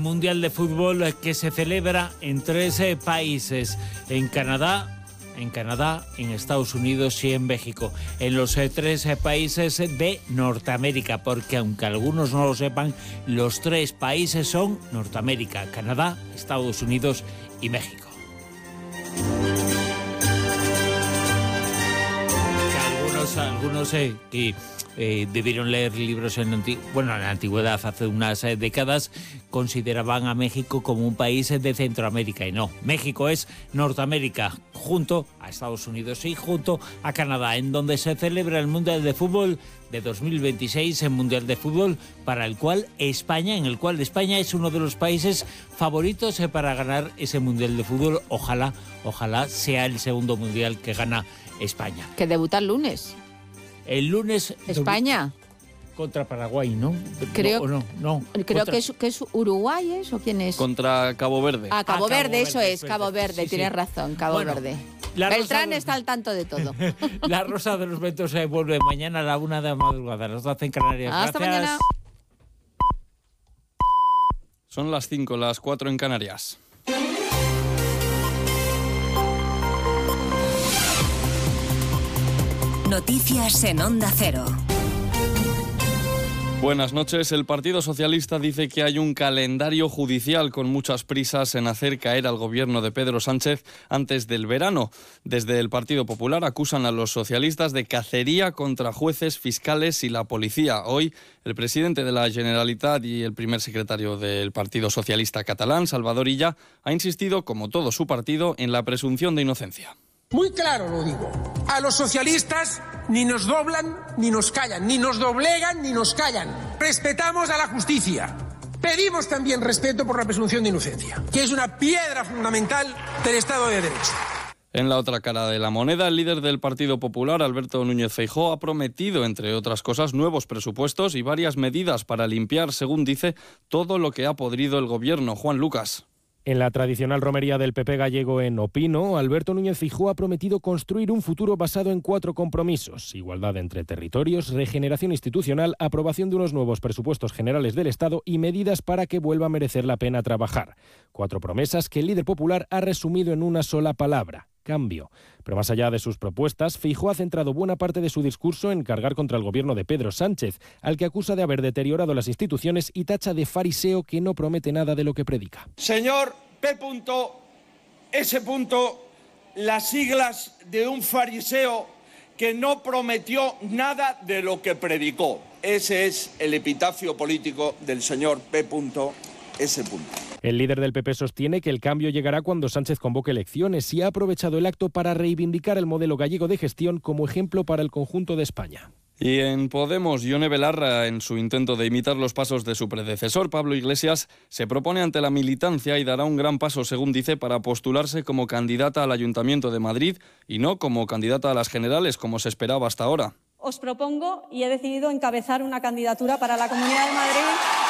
Mundial de fútbol que se celebra en 13 países, en Canadá, en Estados Unidos y en México, en los 13 países de Norteamérica, porque aunque algunos no lo sepan, los 3 países son Norteamérica, Canadá, Estados Unidos y México. Algunos debieron leer libros en la antigüedad, hace unas décadas, consideraban a México como un país de Centroamérica, y no, México es Norteamérica, junto a Estados Unidos y junto a Canadá, en donde se celebra el Mundial de Fútbol de 2026, el Mundial de Fútbol en el cual España es uno de los países favoritos para ganar ese Mundial de Fútbol. Ojalá sea el segundo Mundial que gana España. Que debuta el lunes. El lunes... España. Contra Paraguay, ¿no? Creo, no. Creo que es Uruguay, ¿es? ¿O quién es? Contra Cabo Verde. Cabo Verde, eso es, perfecto. Cabo Verde, Sí, tienes razón, Cabo Verde. Beltrán está al tanto de todo. La Rosa de los Vientos vuelve mañana a la 1 de la madrugada, las 12 en Canarias. Hasta Gracias. mañana. Son las 5, las 4 en Canarias. Noticias en Onda Cero. Buenas noches. El Partido Socialista dice que hay un calendario judicial con muchas prisas en hacer caer al gobierno de Pedro Sánchez antes del verano. Desde el Partido Popular acusan a los socialistas de cacería contra jueces, fiscales y la policía. Hoy, el presidente de la Generalitat y el primer secretario del Partido Socialista catalán, Salvador Illa, ha insistido, como todo su partido, en la presunción de inocencia. Muy claro lo digo. A los socialistas ni nos doblan ni nos callan, ni nos doblegan ni nos callan. Respetamos a la justicia. Pedimos también respeto por la presunción de inocencia, que es una piedra fundamental del Estado de Derecho. En la otra cara de la moneda, el líder del Partido Popular, Alberto Núñez Feijóo, ha prometido, entre otras cosas, nuevos presupuestos y varias medidas para limpiar, según dice, todo lo que ha podrido el gobierno. Juan Lucas. En la tradicional romería del PP gallego en Opino, Alberto Núñez Feijóo ha prometido construir un futuro basado en 4 compromisos: igualdad entre territorios, regeneración institucional, aprobación de unos nuevos presupuestos generales del Estado y medidas para que vuelva a merecer la pena trabajar. 4 promesas que el líder popular ha resumido en una sola palabra: cambio. Pero más allá de sus propuestas, Feijóo ha centrado buena parte de su discurso en cargar contra el gobierno de Pedro Sánchez, al que acusa de haber deteriorado las instituciones y tacha de fariseo que no promete nada de lo que predica. Señor P.S., las siglas de un fariseo que no prometió nada de lo que predicó. Ese es el epitafio político del señor P.S. El líder del PP sostiene que el cambio llegará cuando Sánchez convoque elecciones y ha aprovechado el acto para reivindicar el modelo gallego de gestión como ejemplo para el conjunto de España. Y en Podemos, Ione Belarra, en su intento de imitar los pasos de su predecesor, Pablo Iglesias, se propone ante la militancia y dará un gran paso, según dice, para postularse como candidata al Ayuntamiento de Madrid y no como candidata a las generales, como se esperaba hasta ahora. Os propongo y he decidido encabezar una candidatura para la Comunidad de Madrid.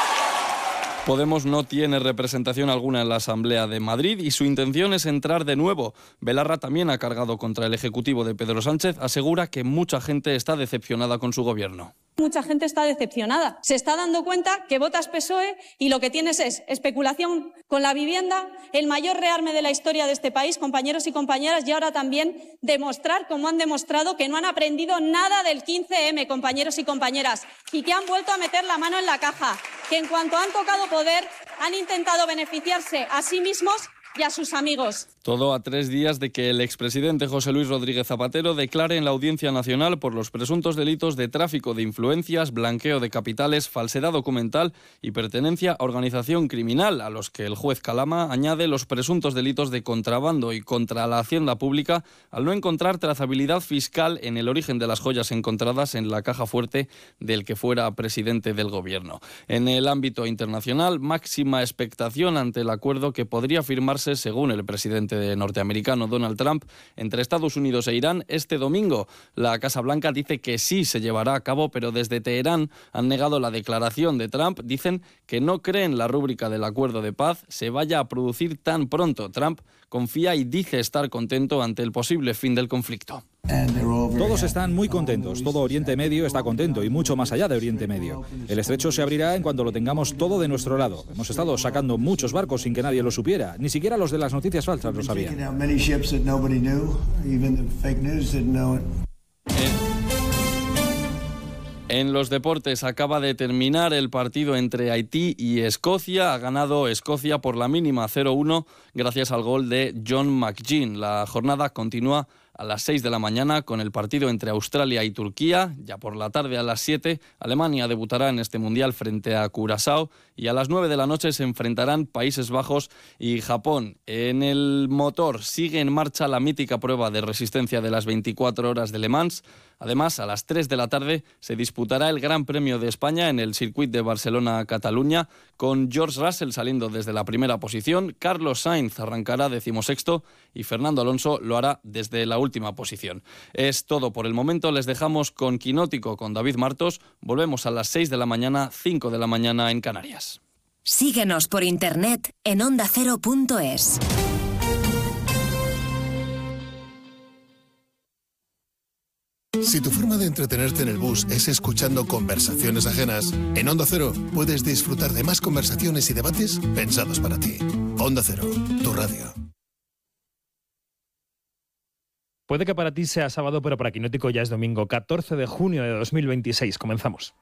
Podemos no tiene representación alguna en la Asamblea de Madrid y su intención es entrar de nuevo. Belarra también ha cargado contra el Ejecutivo de Pedro Sánchez, asegura que mucha gente está decepcionada con su gobierno. Mucha gente está decepcionada. Se está dando cuenta que votas PSOE y lo que tienes es especulación con la vivienda, el mayor rearme de la historia de este país, compañeros y compañeras, y ahora también demostrar, como han demostrado, que no han aprendido nada del 15M, compañeros y compañeras, y que han vuelto a meter la mano en la caja, que en cuanto han tocado poder han intentado beneficiarse a sí mismos y a sus amigos. Todo a 3 días de que el expresidente José Luis Rodríguez Zapatero declare en la Audiencia Nacional por los presuntos delitos de tráfico de influencias, blanqueo de capitales, falsedad documental y pertenencia a organización criminal, a los que el juez Calama añade los presuntos delitos de contrabando y contra la hacienda pública al no encontrar trazabilidad fiscal en el origen de las joyas encontradas en la caja fuerte del que fuera presidente del gobierno. En el ámbito internacional, máxima expectación ante el acuerdo que podría firmarse, según el presidente norteamericano Donald Trump, entre Estados Unidos e Irán este domingo. La Casa Blanca dice que sí se llevará a cabo, pero desde Teherán han negado la declaración de Trump. Dicen que no creen la rúbrica del acuerdo de paz se vaya a producir tan pronto. Trump confía y dice estar contento ante el posible fin del conflicto. Todos están muy contentos, todo Oriente Medio está contento y mucho más allá de Oriente Medio. El estrecho se abrirá en cuanto lo tengamos todo de nuestro lado. Hemos estado sacando muchos barcos sin que nadie lo supiera, ni siquiera los de las noticias falsas lo sabían. En los deportes acaba de terminar el partido entre Haití y Escocia. Ha ganado Escocia por la mínima 0-1 gracias al gol de John McGinn. La jornada continúa a las 6 de la mañana con el partido entre Australia y Turquía. Ya por la tarde a las 7 Alemania debutará en este Mundial frente a Curazao y a las 9 de la noche se enfrentarán Países Bajos y Japón. En el motor sigue en marcha la mítica prueba de resistencia de las 24 horas de Le Mans. Además, a las 3 de la tarde se disputará el Gran Premio de España en el Circuit de Barcelona-Cataluña, con George Russell saliendo desde la primera posición, Carlos Sainz arrancará 16º y Fernando Alonso lo hará desde la última posición. Es todo por el momento, les dejamos con Quinótico, con David Martos. Volvemos a las 6 de la mañana, 5 de la mañana en Canarias. Síguenos por internet en ondacero.es. Si tu forma de entretenerte en el bus es escuchando conversaciones ajenas, en Onda Cero puedes disfrutar de más conversaciones y debates pensados para ti. Onda Cero, tu radio. Puede que para ti sea sábado, pero para Quinótico ya es domingo, 14 de junio de 2026. Comenzamos.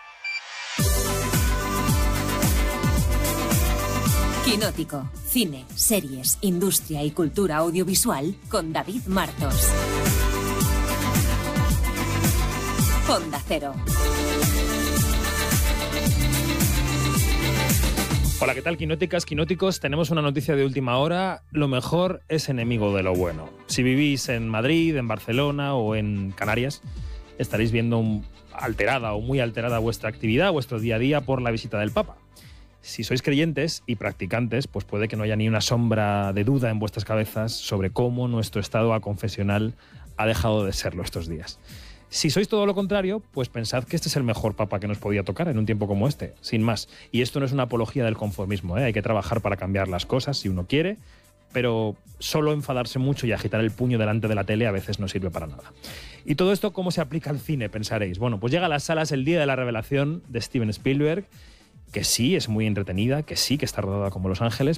Quinótico, cine, series, industria y cultura audiovisual con David Martos. Onda Cero. Hola, ¿qué tal, quinóticas, quinóticos? Tenemos una noticia de última hora. Lo mejor es enemigo de lo bueno. Si vivís en Madrid, en Barcelona o en Canarias, estaréis viendo alterada o muy alterada vuestra actividad, vuestro día a día por la visita del Papa. Si sois creyentes y practicantes, pues puede que no haya ni una sombra de duda en vuestras cabezas sobre cómo nuestro estado aconfesional ha dejado de serlo estos días. Si sois todo lo contrario, pues pensad que este es el mejor papa que nos podía tocar en un tiempo como este, sin más. Y esto no es una apología del conformismo, ¿eh? Hay que trabajar para cambiar las cosas si uno quiere, pero solo enfadarse mucho y agitar el puño delante de la tele a veces no sirve para nada. ¿Y todo esto cómo se aplica al cine, pensaréis? Bueno, pues llega a las salas El Día de la Revelación de Steven Spielberg, que sí es muy entretenida, que sí que está rodada como Los Ángeles,